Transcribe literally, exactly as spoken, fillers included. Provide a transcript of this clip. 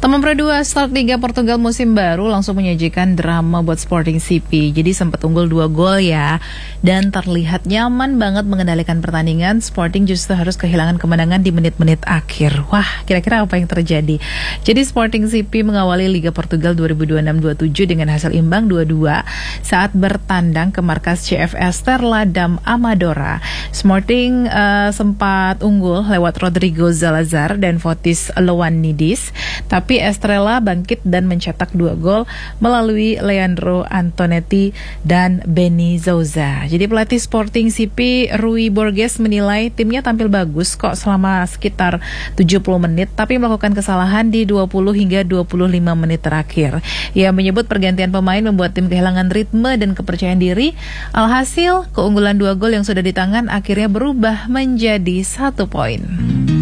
Teman Pro dua start Liga Portugal musim baru langsung menyajikan drama buat Sporting C P. Jadi sempat unggul dua gol ya. Dan terlihat nyaman banget mengendalikan pertandingan. Sporting justru harus kehilangan kemenangan di menit-menit akhir. Wah, kira-kira apa yang terjadi? Jadi Sporting C P mengawali Liga Portugal dua ribu dua puluh enam dua puluh tujuh dengan hasil imbang dua dua saat bertandang ke markas C F S Terladam Amadora. Sporting uh, sempat unggul lewat Rodrigo Zalazar dan Fotis Ioannidis. Tapi Estrela bangkit dan mencetak dua gol melalui Leandro Antonetti dan Benny Souza. Jadi pelatih Sporting C P Rui Borges menilai timnya tampil bagus kok selama sekitar tujuh puluh menit, tapi melakukan kesalahan di dua puluh hingga dua puluh lima menit terakhir. Ia menyebut pergantian pemain membuat tim kehilangan ritme dan kepercayaan diri. Alhasil keunggulan dua gol yang sudah di tangan akhirnya berubah menjadi satu poin.